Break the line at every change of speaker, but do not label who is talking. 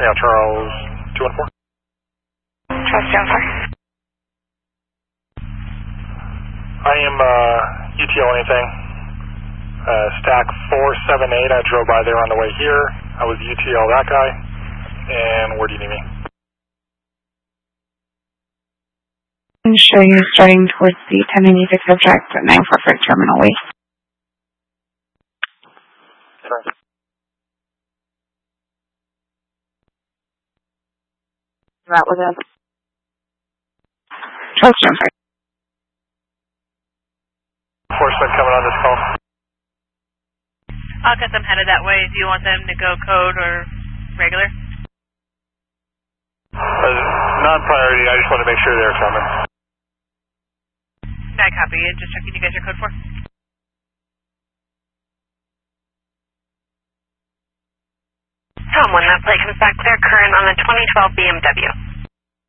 Yeah, Charles 214.
Charles 214.
I am UTL anything. Stack 478. I drove by there on the way here. I was UTL that guy. And where do you need me?
And show you starting towards the 1096 subtract at 945 Terminal Way.
Sorry.
That was it. Charles 214.
Enforcement coming on this call.
I'll get them headed that way. Do you want them to go code or regular?
Non-priority. I just want to make sure they're coming.
I copy it. Just checking you guys are code 4.
Tom, when that plate comes back clear, current on the 2012 BMW.